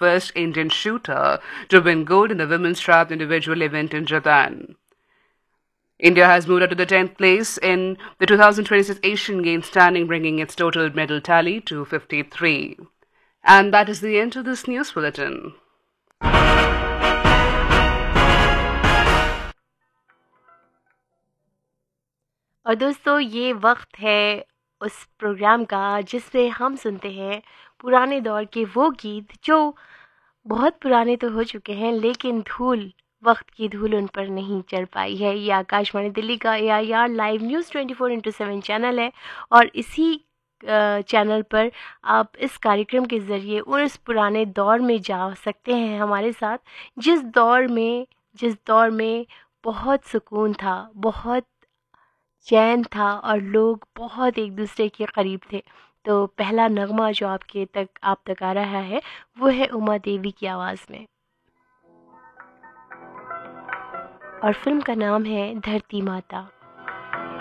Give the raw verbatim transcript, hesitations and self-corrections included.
first Indian shooter to win gold in the women's trap individual event in Japan. India has moved up to the tenth place in the two thousand twenty-six Asian Games standing, bringing its total medal tally to fifty-three. And that is the end of this news bulletin. और दोस्तों, ये वक्त है उस programme का जिसमें हम सुनते हैं पुराने दौर के वो गीत जो बहुत पुराने तो हो चुके हैं, लेकिन धूल वक्त की धूल उन पर नहीं चढ़ पाई है। ये आकाशवाणी दिल्ली का ए I R live news twenty four into seven channel है, और इसी चैनल पर आप इस कार्यक्रम के ज़रिए उस पुराने दौर में जा सकते हैं हमारे साथ, जिस दौर में जिस दौर में बहुत सुकून था, बहुत चैन था और लोग बहुत एक दूसरे के करीब थे। तो पहला नगमा जो आपके तक आप तक आ रहा है वो है उमा देवी की आवाज़ में, और फिल्म का नाम है धरती माता।